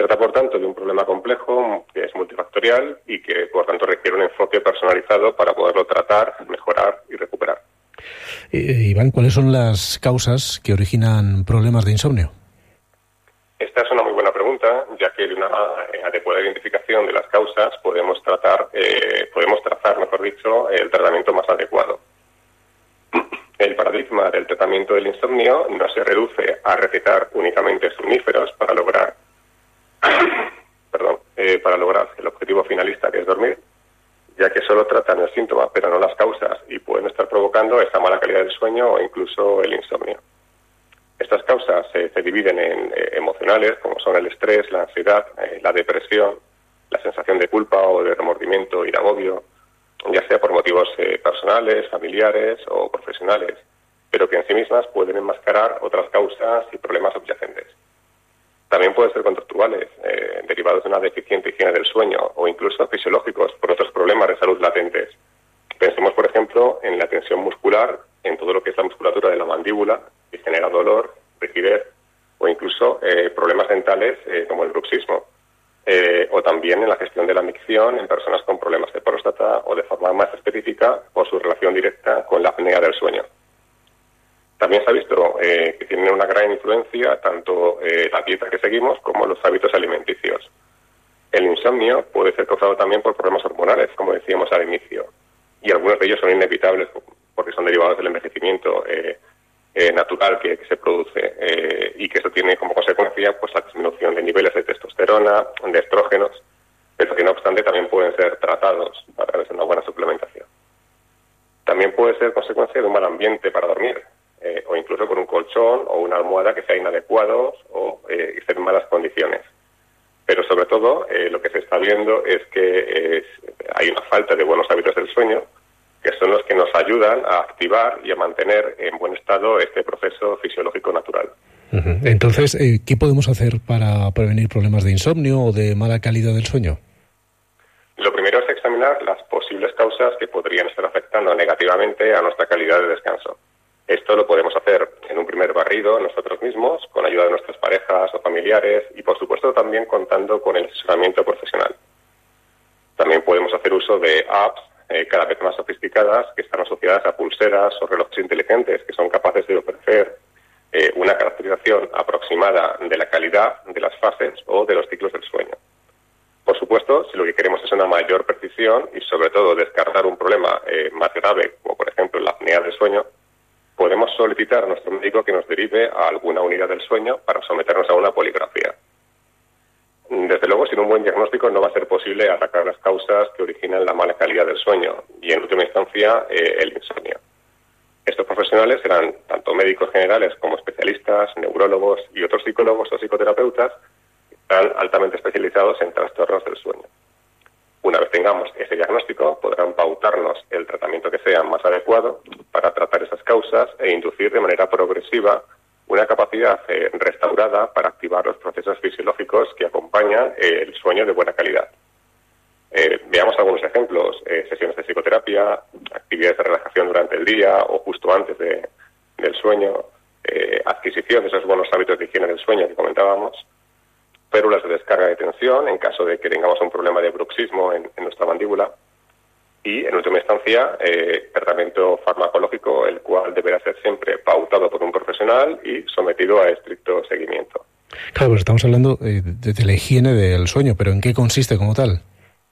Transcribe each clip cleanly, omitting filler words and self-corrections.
trata, por tanto, de un problema complejo que es multifactorial y que, por tanto, requiere un enfoque personalizado para poderlo tratar, mejorar y recuperar. Iván, ¿cuáles son las causas que originan problemas de insomnio? Esta es una muy buena pregunta, ya que de una adecuada identificación de las causas podemos trazar, mejor dicho, el tratamiento más adecuado. El paradigma del tratamiento del insomnio no se reduce a recetar únicamente somníferos para lograr el objetivo finalista, que es dormir, ya que solo tratan el síntoma pero no las causas y pueden estar provocando esa mala calidad del sueño o incluso el insomnio. Estas causas se dividen en emocionales, como son el estrés, la ansiedad, la depresión, la sensación de culpa o de remordimiento y de agobio, ya sea por motivos personales, familiares o profesionales, pero que en sí mismas pueden enmascarar otras causas y problemas subyacentes. También pueden ser conductuales, derivados de una deficiente higiene del sueño o incluso fisiológicos por otros problemas de salud latentes. Pensemos, por ejemplo, en la tensión muscular, en todo lo que es la musculatura de la mandíbula, que genera dolor, rigidez o incluso problemas dentales como el bruxismo. O también en la gestión de la micción en personas con problemas de próstata o de forma más específica por su relación directa con la apnea del sueño. También se ha visto que tiene una gran influencia tanto la dieta que seguimos como los hábitos alimenticios. El insomnio puede ser causado también por problemas hormonales, como decíamos al inicio, y algunos de ellos son inevitables porque son derivados del envejecimiento natural que se produce y que eso tiene como consecuencia pues la disminución de niveles de testosterona, de estrógenos, pero que no obstante también pueden ser tratados a través de una buena suplementación. También puede ser consecuencia de un mal ambiente para dormir, o incluso por un colchón o una almohada que sea inadecuados o estén en malas condiciones. Pero sobre todo lo que se está viendo es que hay una falta de buenos hábitos del sueño, que son los que nos ayudan a activar y a mantener en buen estado este proceso fisiológico natural. Entonces, ¿qué podemos hacer para prevenir problemas de insomnio o de mala calidad del sueño? Lo primero es examinar las posibles causas que podrían estar afectando negativamente a nuestra calidad de descanso. Esto lo podemos hacer en un primer barrido nosotros mismos, con ayuda de nuestras parejas o familiares y, por supuesto, también contando con el asesoramiento profesional. También podemos hacer uso de apps cada vez más sofisticadas que están asociadas a pulseras o relojes inteligentes que son capaces de ofrecer una caracterización aproximada de la calidad de las fases o de los ciclos del sueño. Por supuesto, si lo que queremos es una mayor precisión y sobre todo descartar un problema más grave, como por ejemplo la apnea del sueño, podemos solicitar a nuestro médico que nos derive a alguna unidad del sueño para someternos a una poligrafía. Desde luego, sin un buen diagnóstico no va a ser posible atacar las causas que originan la mala calidad del sueño y, en última instancia, el insomnio. Estos profesionales serán tanto médicos generales como especialistas, neurólogos y otros psicólogos o psicoterapeutas que están altamente especializados en trastornos del sueño. Una vez tengamos ese diagnóstico, podrán pautarnos el tratamiento que sea más adecuado para tratar esas causas e inducir de manera progresiva una capacidad restaurada para activar los procesos fisiológicos que acompañan el sueño de buena calidad. Veamos algunos ejemplos: sesiones de psicoterapia, actividades de relajación durante el día o justo antes del sueño, adquisición de esos buenos hábitos de higiene del sueño que comentábamos, férulas de descarga de tensión en caso de que tengamos un problema de bruxismo en nuestra mandíbula y, en última instancia, tratamiento farmacológico, el cual deberá ser siempre pautado por un profesional y sometido a estricto seguimiento. Claro, pues estamos hablando de la higiene del sueño, pero ¿en qué consiste como tal?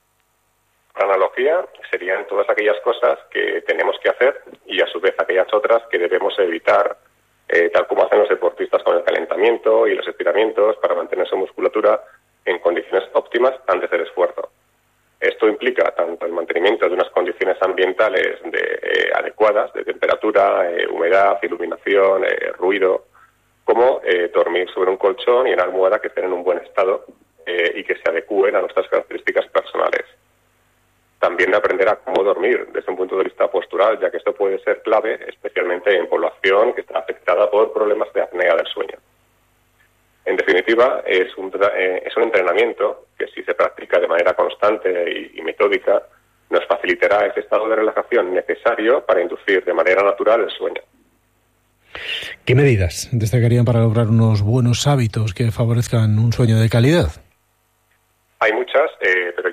La analogía serían todas aquellas cosas que tenemos que hacer y, a su vez, aquellas otras que debemos evitar, tal como hacen los deportistas con el calentamiento y los estiramientos para mantener su musculatura en condiciones óptimas antes del esfuerzo. Esto implica tanto el mantenimiento de unas condiciones ambientales adecuadas, de temperatura, humedad, iluminación, ruido, como dormir sobre un colchón y una almohada que estén en un buen estado y que se adecúen a nuestras características personales. También aprender a cómo dormir desde un punto de vista postural, ya que esto puede ser clave, especialmente en población que está afectada por problemas de apnea del sueño. En definitiva, es un entrenamiento que, si se practica de manera constante y metódica, nos facilitará ese estado de relajación necesario para inducir de manera natural el sueño. ¿Qué medidas destacarían para lograr unos buenos hábitos que favorezcan un sueño de calidad?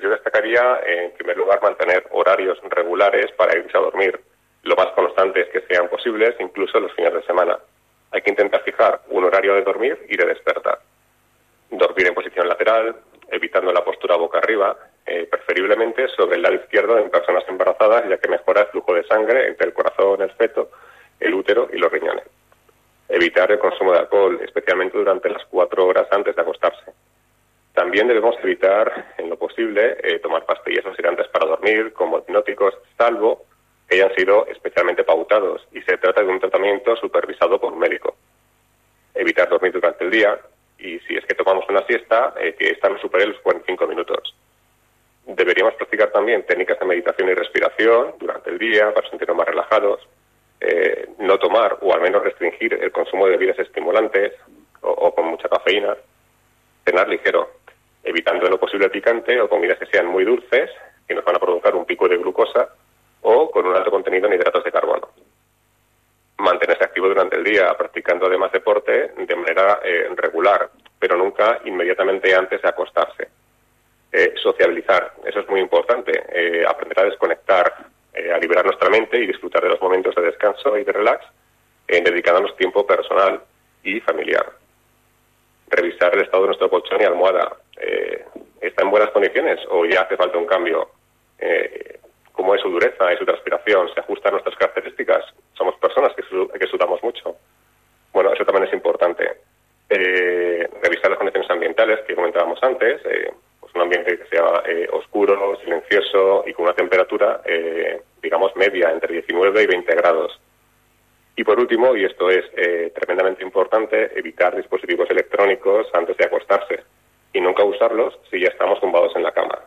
yo destacaría, en primer lugar, mantener horarios regulares para irse a dormir, lo más constantes que sean posibles, incluso los fines de semana. Hay que intentar fijar un horario de dormir y de despertar. Dormir en posición lateral, evitando la postura boca arriba, preferiblemente sobre el lado izquierdo en personas embarazadas, ya que mejora el flujo de sangre entre el corazón, el feto, el útero y los riñones. Evitar el consumo de alcohol, especialmente durante las 4 horas antes de acostarse. También debemos evitar, en lo posible, tomar pastillas oxidantes para dormir, como hipnóticos, salvo que hayan sido especialmente pautados y se trata de un tratamiento supervisado por un médico. Evitar dormir durante el día y, si es que tomamos una siesta, que esta no supere los 45 minutos. Deberíamos practicar también técnicas de meditación y respiración durante el día para sentirnos más relajados. No tomar o al menos restringir el consumo de bebidas estimulantes o con mucha cafeína. Cenar ligero, evitando en lo posible picante o comidas que sean muy dulces, que nos van a provocar un pico de glucosa, o con un alto contenido en hidratos de carbono. Mantenerse activo durante el día, practicando además deporte de manera regular, pero nunca inmediatamente antes de acostarse. Sociabilizar, eso es muy importante, aprender a desconectar, a liberar nuestra mente y disfrutar de los momentos de descanso y de relax, dedicándonos tiempo personal y familiar. Revisar el estado de nuestro colchón y almohada. ¿Está en buenas condiciones o ya hace falta un cambio? ¿Cómo es su dureza y su transpiración? ¿Se ajusta a nuestras características? Somos personas que sudamos mucho. Bueno, eso también es importante. Revisar las condiciones ambientales que comentábamos antes. Pues un ambiente que sea oscuro, silencioso y con una temperatura, digamos, media, entre 19 y 20 grados. Y por último, y esto es tremendamente importante, evitar dispositivos electrónicos antes de acostarse y nunca usarlos si ya estamos tumbados en la cama.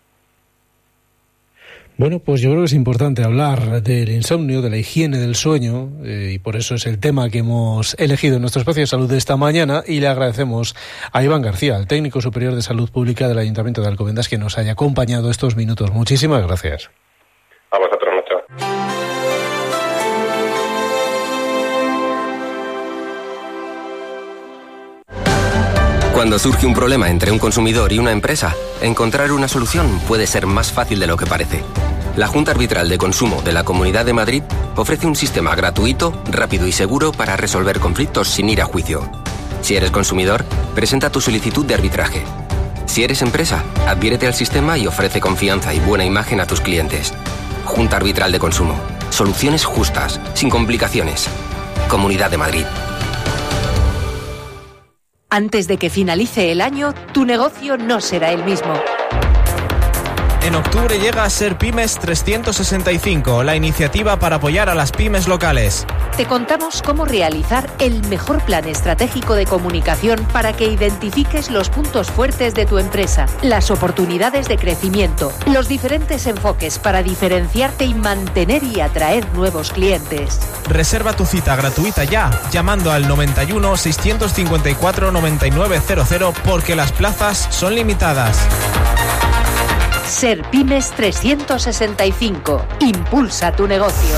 Bueno, pues yo creo que es importante hablar del insomnio, de la higiene del sueño, y por eso es el tema que hemos elegido en nuestro espacio de salud de esta mañana, y le agradecemos a Iván García, el técnico superior de salud pública del Ayuntamiento de Alcobendas, que nos haya acompañado estos minutos. Muchísimas gracias. A vosotros, Nacho. Cuando surge un problema entre un consumidor y una empresa, encontrar una solución puede ser más fácil de lo que parece. La Junta Arbitral de Consumo de la Comunidad de Madrid ofrece un sistema gratuito, rápido y seguro para resolver conflictos sin ir a juicio. Si eres consumidor, presenta tu solicitud de arbitraje. Si eres empresa, adhiérete al sistema y ofrece confianza y buena imagen a tus clientes. Junta Arbitral de Consumo. Soluciones justas, sin complicaciones. Comunidad de Madrid. Antes de que finalice el año, tu negocio no será el mismo. En octubre llega Ser Pymes 365, la iniciativa para apoyar a las pymes locales. Te contamos cómo realizar el mejor plan estratégico de comunicación para que identifiques los puntos fuertes de tu empresa, las oportunidades de crecimiento, los diferentes enfoques para diferenciarte y mantener y atraer nuevos clientes. Reserva tu cita gratuita ya, llamando al 91 654 9900 porque las plazas son limitadas. Ser Pymes 365. Impulsa tu negocio.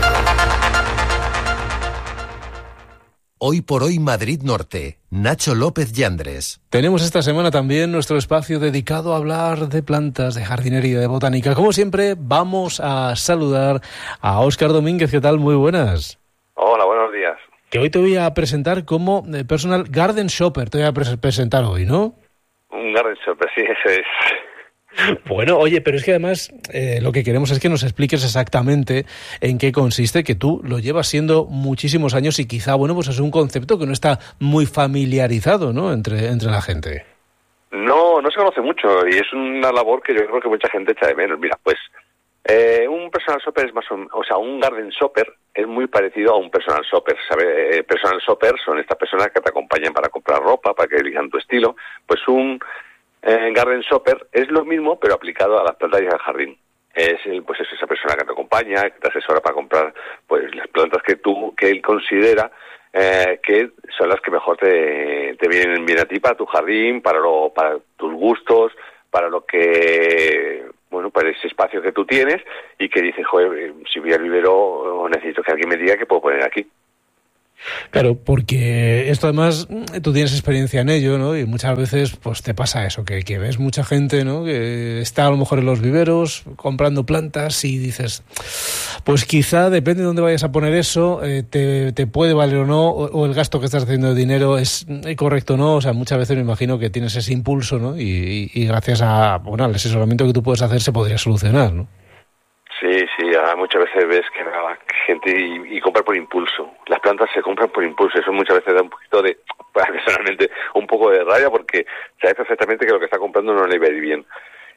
Hoy por hoy Madrid Norte. Nacho López Yandres. Tenemos esta semana también nuestro espacio dedicado a hablar de plantas, de jardinería, de botánica. Como siempre, vamos a saludar a Óscar Domínguez. ¿Qué tal? Muy buenas. Hola, buenos días. Que hoy te voy a presentar como personal garden shopper. Te voy a presentar hoy, ¿no? Un garden shopper, sí, ese es. Bueno, oye, pero es que además lo que queremos es que nos expliques exactamente en qué consiste, que tú lo llevas siendo muchísimos años y quizá, bueno, pues es un concepto que no está muy familiarizado, ¿no?, entre la gente. No se conoce mucho y es una labor que yo creo que mucha gente echa de menos. Mira, pues un personal shopper es más o sea, un garden shopper es muy parecido a un personal shopper, ¿sabes? Personal shopper son estas personas que te acompañan para comprar ropa, para que elijan tu estilo. Pues un garden shopper es lo mismo, pero aplicado a las plantas y al jardín. Es esa persona que te acompaña, que te asesora para comprar pues las plantas que él considera que son las que mejor te vienen bien a ti, para tu jardín, para tus gustos, para lo que, bueno, para ese espacio que tú tienes y que dices, joder, si voy al vivero necesito que alguien me diga qué puedo poner aquí. Claro, porque esto además tú tienes experiencia en ello, ¿no? Y muchas veces pues te pasa eso, que ves mucha gente, ¿no? Que está a lo mejor en los viveros comprando plantas y dices, pues quizá depende de dónde vayas a poner eso, te puede valer o no, o el gasto que estás haciendo de dinero es correcto o no. O sea, muchas veces me imagino que tienes ese impulso, ¿no? Y gracias a, bueno, al asesoramiento que tú puedes hacer se podría solucionar, ¿no? Sí, muchas veces ves que gente y compra por impulso. Las plantas se compran por impulso. Eso muchas veces da un poquito de, personalmente, un poco de rabia porque sabes perfectamente que lo que está comprando no le va a ir bien.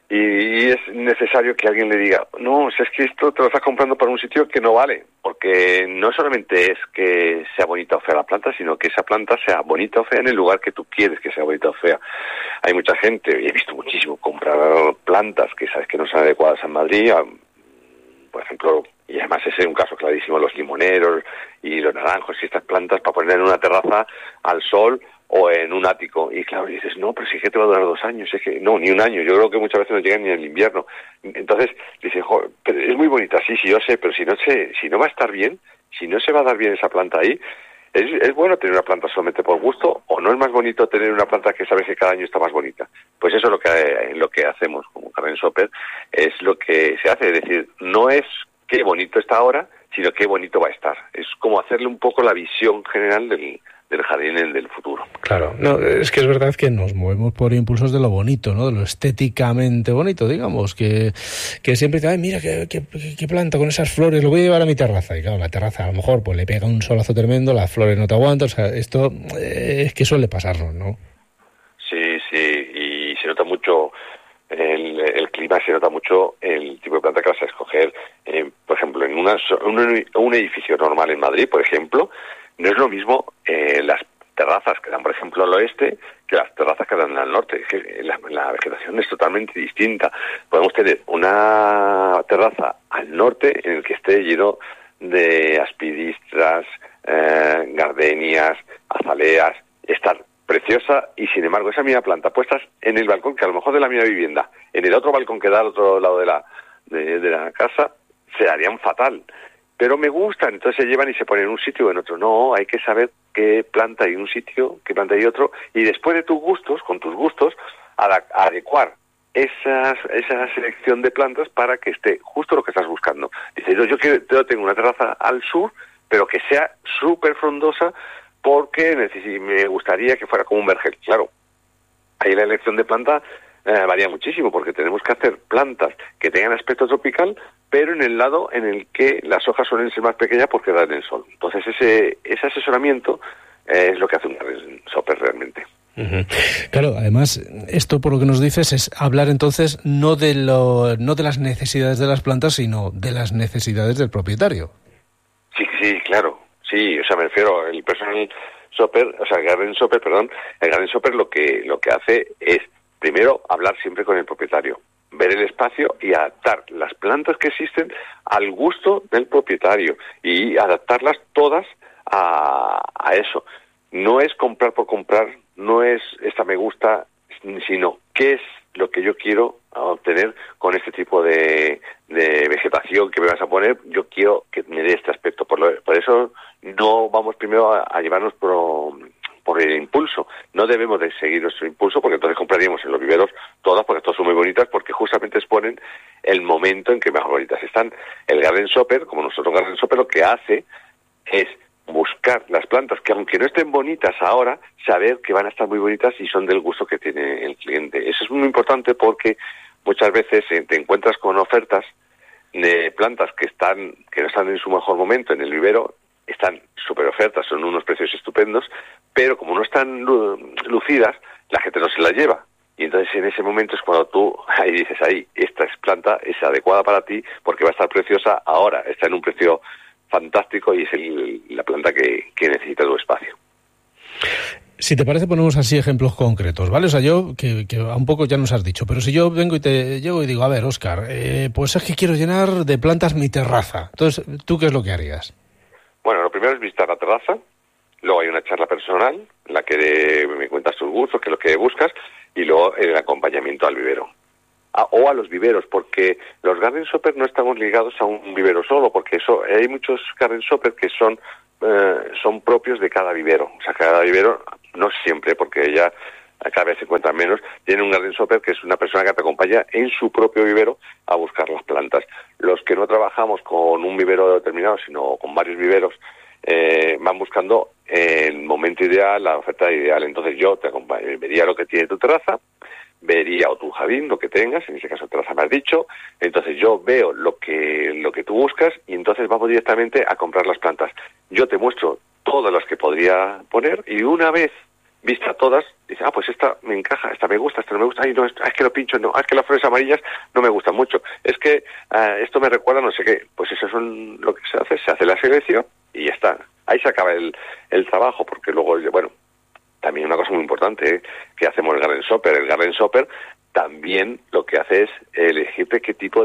Y es necesario que alguien le diga, no, si es que esto te lo estás comprando para un sitio que no vale, porque no solamente es que sea bonita o fea la planta, sino que esa planta sea bonita o fea en el lugar que tú quieres que sea bonita o fea. Hay mucha gente, y he visto muchísimo, comprar plantas que sabes que no son adecuadas en Madrid, por ejemplo, y además ese es un caso clarísimo, los limoneros y los naranjos y estas plantas para poner en una terraza al sol o en un ático. Y claro, dices, no, pero si es que te va a durar 2 años, es que no, ni un año. Yo creo que muchas veces no llegan ni en el invierno. Entonces, dices, joder, pero es muy bonita, sí, yo sé, pero si no va a estar bien, si no se va a dar bien esa planta ahí, ¿es bueno tener una planta solamente por gusto o no es más bonito tener una planta que sabes que cada año está más bonita? Pues eso es lo que hacemos como Garden Shopper, es lo que se hace, es decir, no es qué bonito está ahora, sino qué bonito va a estar. Es como hacerle un poco la visión general del jardín del futuro. Claro, no, es que es verdad que nos movemos por impulsos de lo bonito, ¿no? De lo estéticamente bonito, digamos, que siempre dice, ay, mira qué planta con esas flores, lo voy a llevar a mi terraza. Y claro, la terraza a lo mejor pues le pega un solazo tremendo, las flores no te aguantan, o sea, esto es que suele pasarnos, ¿no? Sí, y se nota mucho el clima, se nota mucho el tipo de planta que vas a escoger. Por ejemplo, en un edificio normal en Madrid, por ejemplo, no es lo mismo las terrazas que dan, por ejemplo, al oeste que las terrazas que dan al norte. Es que la vegetación es totalmente distinta. Podemos tener una terraza al norte en el que esté lleno de aspidistras, gardenias, azaleas, estar preciosa, y sin embargo esa misma planta puestas en el balcón, que a lo mejor de la misma vivienda, en el otro balcón que da al otro lado de la casa, se harían fatal. Pero me gustan, entonces se llevan y se ponen en un sitio o en otro. No, hay que saber qué planta hay en un sitio, qué planta hay otro, y después de tus gustos, con tus gustos, adecuar esa selección de plantas para que esté justo lo que estás buscando. Dice, yo tengo una terraza al sur, pero que sea súper frondosa, porque me gustaría que fuera como un vergel. Claro, ahí la elección de planta varía muchísimo, porque tenemos que hacer plantas que tengan aspecto tropical, pero en el lado en el que las hojas suelen ser más pequeñas porque dan el sol. Entonces ese asesoramiento es lo que hace un Garden Shopper realmente. Uh-huh. Claro, además, esto por lo que nos dices es hablar entonces no de las necesidades de las plantas, sino de las necesidades del propietario. Sí, claro. Sí, o sea, me refiero, el Garden Shopper lo que hace es, primero, hablar siempre con el propietario, ver el espacio y adaptar las plantas que existen al gusto del propietario y adaptarlas todas a eso. No es comprar por comprar, no es esta me gusta, sino qué es lo que yo quiero obtener con este tipo de vegetación que me vas a poner. Yo quiero que me dé este aspecto. Por eso no vamos primero a llevarnos por el impulso. No debemos de seguir nuestro impulso, porque entonces compraríamos en los viveros todas, porque todas son muy bonitas, porque justamente exponen el momento en que más bonitas están. El Garden Shopper, como nosotros Garden Shopper, lo que hace es buscar las plantas que, aunque no estén bonitas ahora, saber que van a estar muy bonitas y son del gusto que tiene el cliente. Eso es muy importante, porque muchas veces te encuentras con ofertas de plantas que no están en su mejor momento en el vivero, están súper ofertas, son unos precios estupendos, pero como no están lucidas, la gente no se las lleva. Y entonces en ese momento es cuando tú ahí dices, esta planta es adecuada para ti porque va a estar preciosa ahora, está en un precio fantástico y es la planta que necesita tu espacio. Si te parece, ponemos así ejemplos concretos, ¿vale? O sea, yo, que un poco ya nos has dicho, pero si yo vengo y te llego y digo, a ver, Óscar, pues es que quiero llenar de plantas mi terraza. Entonces, ¿tú qué es lo que harías? Bueno, lo primero es visitar la terraza, luego hay una charla personal en la que me cuentas tus gustos, qué es lo que buscas, y luego el acompañamiento al vivero. O a los viveros, porque los Garden Shopper no estamos ligados a un vivero solo, porque hay muchos Garden Shopper que son son propios de cada vivero. O sea, cada vivero, no siempre, porque ya cada vez se encuentran menos, tiene un garden shopper que es una persona que te acompaña en su propio vivero a buscar las plantas. Los que no trabajamos con un vivero determinado, sino con varios viveros, van buscando el momento ideal, la oferta ideal. Entonces yo te acompaño, vería lo que tiene tu terraza, vería o tu jardín, lo que tengas, en ese caso terraza me has dicho, entonces yo veo lo que tú buscas y entonces vamos directamente a comprar las plantas. Yo te muestro todas las que podría poner y una vez vista todas, dice, pues esta me encaja, esta me gusta, esta no me gusta, ay no, es que lo pincho, no, es que las flores amarillas no me gustan mucho, es que esto me recuerda no sé qué. Pues eso es lo que se hace la selección y ya está. Ahí se acaba el trabajo, porque luego, bueno, también una cosa muy importante que hacemos el Garden Shopper. El Garden Shopper también lo que hace es elegirte qué tipo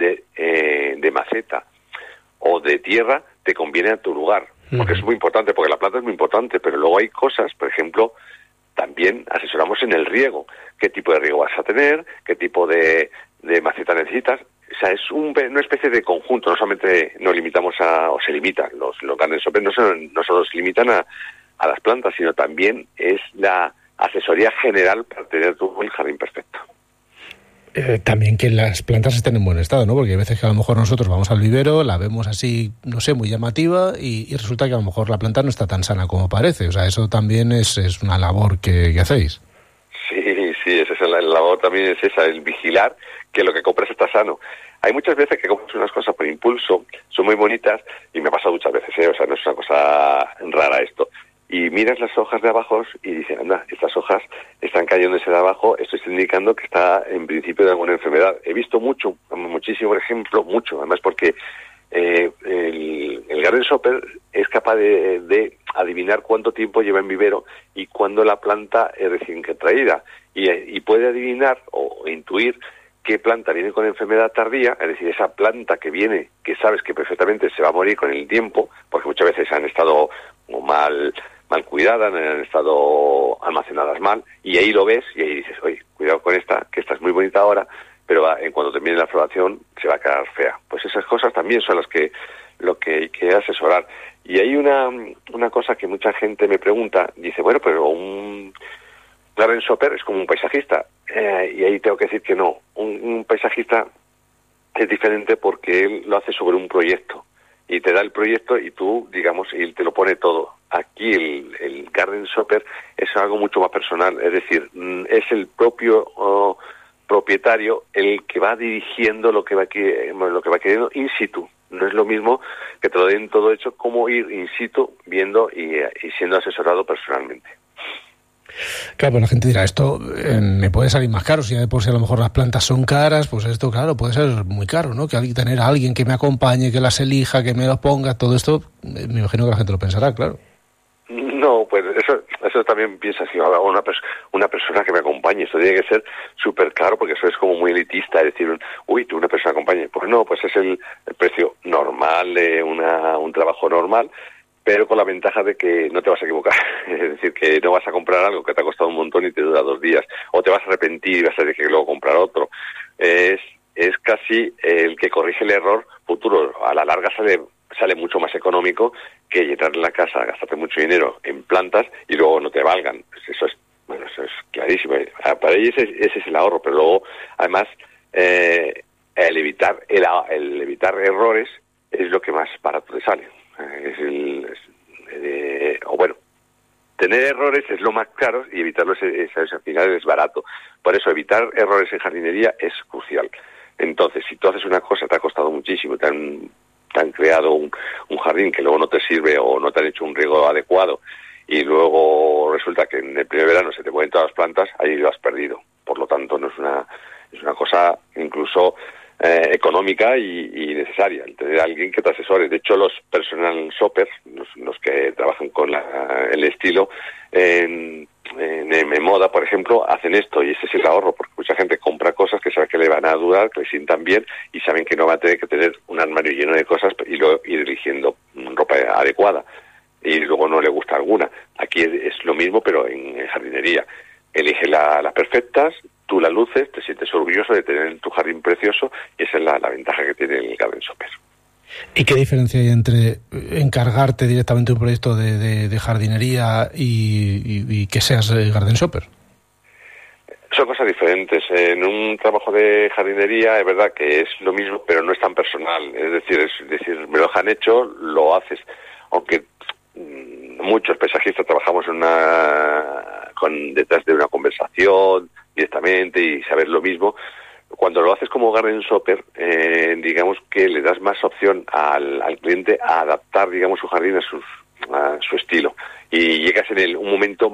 de maceta o de tierra te conviene a tu lugar. Porque es muy importante, porque la planta es muy importante, pero luego hay cosas, por ejemplo, también asesoramos en el riego. ¿Qué tipo de riego vas a tener? ¿Qué tipo de maceta necesitas? O sea, es una especie de conjunto. No solamente nos limitamos o se limitan, los Garden Shopper no solo se limitan a las plantas, sino también es la asesoría general para tener el jardín perfecto. También que las plantas estén en buen estado, ¿no? Porque hay veces que a lo mejor nosotros vamos al vivero, la vemos así, no sé, muy llamativa y resulta que a lo mejor la planta no está tan sana como parece. O sea, eso también es una labor que hacéis. Sí, esa es la labor también, es esa, el vigilar que lo que compras está sano. Hay muchas veces que compras unas cosas por impulso, son muy bonitas, y me ha pasado muchas veces, o sea, no es una cosa rara esto. Y miras las hojas de abajo y dices, anda, estas hojas están cayéndose de abajo, esto está indicando que está en principio de alguna enfermedad. He visto muchísimo, por ejemplo, además porque el Garden Shopper es capaz de adivinar cuánto tiempo lleva en vivero y cuándo la planta es recién traída. Y puede adivinar o intuir qué planta viene con enfermedad tardía, es decir, esa planta que viene, que sabes que perfectamente se va a morir con el tiempo, porque muchas veces han estado mal cuidadas, han estado almacenadas mal, y ahí lo ves y ahí dices, oye, cuidado con esta, que esta es muy bonita ahora, pero en cuanto termine la floración se va a quedar fea. Pues esas cosas también son lo que hay que asesorar. Y hay una cosa que mucha gente me pregunta, dice, bueno, pero un Garden Shopper es como un paisajista, y ahí tengo que decir que no. Un paisajista es diferente porque él lo hace sobre un proyecto y te da el proyecto y tú, digamos, y te lo pone todo. Aquí el Garden Shopper es algo mucho más personal, es decir, es el propio propietario el que va dirigiendo lo que va queriendo in situ. No es lo mismo que te lo den todo hecho como ir in situ viendo y siendo asesorado personalmente. Claro, pues la gente dirá, esto me puede salir más caro, si ya de por sí a lo mejor las plantas son caras, pues esto, claro, puede ser muy caro, ¿no? Que tener a alguien que me acompañe, que las elija, que me las ponga, todo esto, me imagino que la gente lo pensará, claro. No, pues eso también piensa, si una persona que me acompañe, esto tiene que ser súper caro, porque eso es como muy elitista, es decir, tú una persona acompañe. Pues no, pues es el precio normal de un trabajo normal, pero con la ventaja de que no te vas a equivocar. Es decir, que no vas a comprar algo que te ha costado un montón y te dura 2 días, o te vas a arrepentir y vas a tener que luego comprar otro. Es casi el que corrige el error futuro. A la larga sale mucho más económico que llenar la casa, gastarte mucho dinero en plantas y luego no te valgan. Eso es clarísimo. Para ellos ese es el ahorro, pero luego, además, el evitar errores es lo que más barato te sale. Tener errores es lo más caro y evitarlos al final es barato. Por eso evitar errores en jardinería es crucial. Entonces, si tú haces una cosa, te ha costado muchísimo, te han creado un jardín que luego no te sirve o no te han hecho un riego adecuado y luego resulta que en el primer verano se te mueren todas las plantas, ahí lo has perdido. Por lo tanto, no es una cosa incluso económica y necesaria, el tener a alguien que te asesore. De hecho, los personal shoppers, los que trabajan con el estilo en moda, por ejemplo, hacen esto, y ese es el ahorro, porque mucha gente compra cosas que sabe que le van a durar, que le sientan bien, y saben que no va a tener que tener un armario lleno de cosas y luego ir eligiendo ropa adecuada, y luego no le gusta alguna. Aquí es lo mismo, pero en jardinería. Elige las perfectas, tú las luces, te sientes orgulloso de tener tu jardín precioso, y esa es la ventaja que tiene el Garden Shopper. ¿Y qué diferencia hay entre encargarte directamente un proyecto de jardinería y que seas garden shopper? Son cosas diferentes. En un trabajo de jardinería es verdad que es lo mismo, pero no es tan personal. Es decir, me lo han hecho, lo haces. Aunque muchos paisajistas trabajamos detrás de una conversación directamente y saber lo mismo. Cuando lo haces como garden shopper, digamos que le das más opción al cliente a adaptar, digamos, su jardín a su estilo. Y llegas en un momento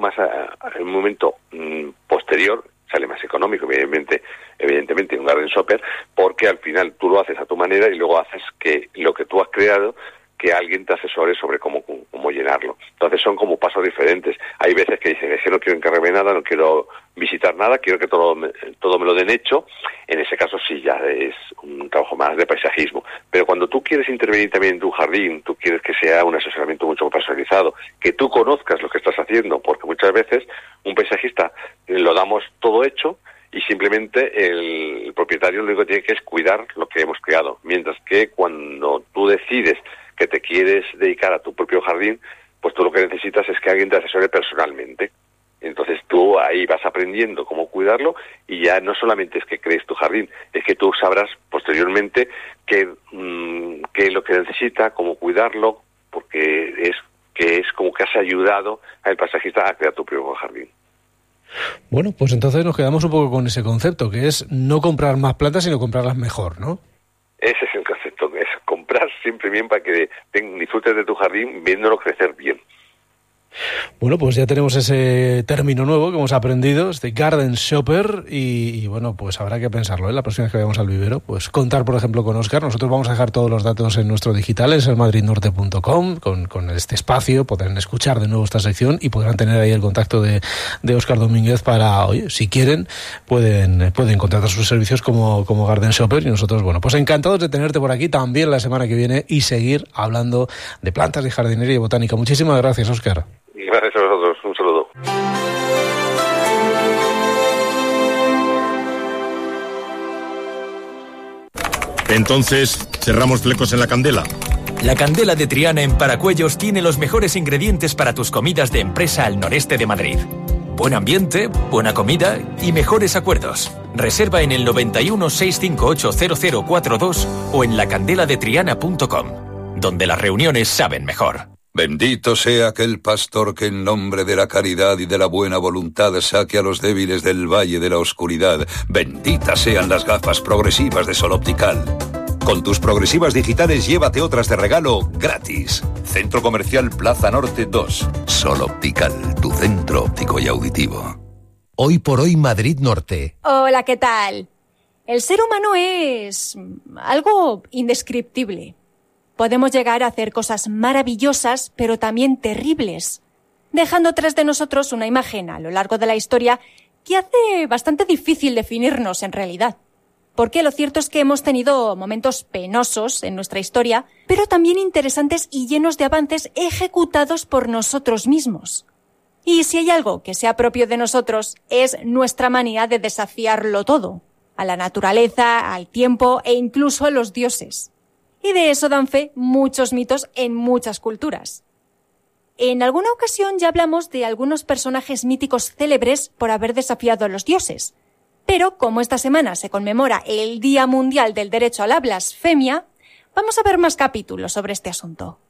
posterior, sale más económico, evidentemente, un garden shopper, porque al final tú lo haces a tu manera y luego haces que lo que tú has creado, que alguien te asesore sobre cómo llenarlo. Entonces son como pasos diferentes. Hay veces que dicen, es que no quiero encargarme nada, no quiero visitar nada, quiero que todo me lo den hecho. En ese caso sí, ya es un trabajo más de paisajismo. Pero cuando tú quieres intervenir también en tu jardín, tú quieres que sea un asesoramiento mucho más personalizado, que tú conozcas lo que estás haciendo, porque muchas veces un paisajista lo damos todo hecho y simplemente el propietario lo único que tiene que es cuidar lo que hemos creado. Mientras que cuando tú decides que te quieres dedicar a tu propio jardín, pues tú lo que necesitas es que alguien te asesore personalmente. Entonces tú ahí vas aprendiendo cómo cuidarlo y ya no solamente es que crees tu jardín, es que tú sabrás posteriormente qué es lo que necesita, cómo cuidarlo, porque es como que has ayudado al paisajista a crear tu propio jardín. Bueno, pues entonces nos quedamos un poco con ese concepto, que es no comprar más plantas, sino comprarlas mejor, ¿no? Ese es el concepto, es comprar siempre bien para que disfrutes de tu jardín viéndolo crecer bien. Bueno, pues ya tenemos ese término nuevo que hemos aprendido, este garden shopper, y bueno, pues habrá que pensarlo, ¿eh? La próxima vez que vayamos al vivero, pues contar, por ejemplo, con Óscar. Nosotros vamos a dejar todos los datos en nuestro digital, en selmadridnorte.com, con este espacio, podrán escuchar de nuevo esta sección y podrán tener ahí el contacto de Óscar Domínguez para, oye, si quieren, pueden contratar sus servicios como garden shopper, y nosotros, bueno, pues encantados de tenerte por aquí también la semana que viene y seguir hablando de plantas, de jardinería y botánica. Muchísimas gracias, Óscar. Gracias a vosotros, un saludo. Entonces, ¿cerramos flecos en la candela? La Candela de Triana en Paracuellos tiene los mejores ingredientes para tus comidas de empresa al noreste de Madrid. Buen ambiente, buena comida y mejores acuerdos. Reserva en el 91 658 0042 o en lacandeladetriana.com, donde las reuniones saben mejor. Bendito sea aquel pastor que en nombre de la caridad y de la buena voluntad saque a los débiles del valle de la oscuridad. Benditas sean las gafas progresivas de Sol Optical. Con tus progresivas digitales llévate otras de regalo gratis. Centro Comercial Plaza Norte 2. Sol Optical, tu centro óptico y auditivo. Hoy por hoy Madrid Norte. Hola, ¿qué tal? El ser humano es algo indescriptible. Podemos llegar a hacer cosas maravillosas, pero también terribles, dejando tras de nosotros una imagen a lo largo de la historia que hace bastante difícil definirnos en realidad. Porque lo cierto es que hemos tenido momentos penosos en nuestra historia, pero también interesantes y llenos de avances ejecutados por nosotros mismos. Y si hay algo que sea propio de nosotros, es nuestra manía de desafiarlo todo, a la naturaleza, al tiempo e incluso a los dioses. Y de eso dan fe muchos mitos en muchas culturas. En alguna ocasión ya hablamos de algunos personajes míticos célebres por haber desafiado a los dioses. Pero como esta semana se conmemora el Día Mundial del Derecho a la Blasfemia, vamos a ver más capítulos sobre este asunto.